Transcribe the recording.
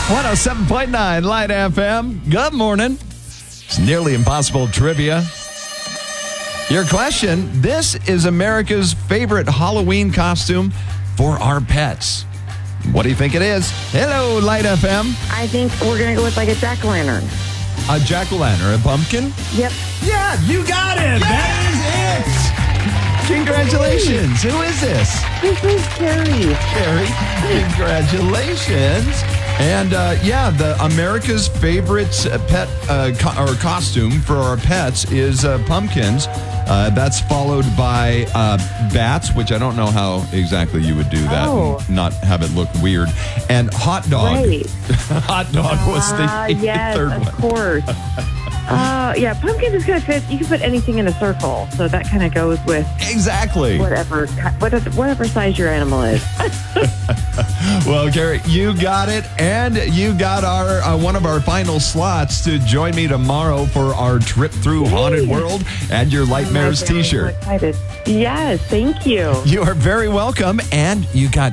107.9 Light FM. Good morning. It's Nearly Impossible Trivia. Your question, this is America's favorite Halloween costume for our pets. What do you think it is? Hello, Light FM. I think we're going to go with like a jack-o'-lantern. A jack-o'-lantern, a pumpkin? Yep. Yeah, you got it. That is it. Congratulations. Who is this? This is Carrie. Carrie, congratulations. And the America's favorite pet costume for our pets is pumpkins. That's followed by bats, which I don't know how exactly you would do that and not have it look weird. And hot dog. Right. Hot dog was the third one. Yes, of course. Pumpkins is kind of fit. You can put anything in a circle, so that kind of goes with exactly whatever size your animal is. Well, Carrie, you got it, and you got our one of our final slots to join me tomorrow for our trip through Haunted World and your Lightmares T-shirt. I'm excited. Yes, thank you. You are very welcome, and you got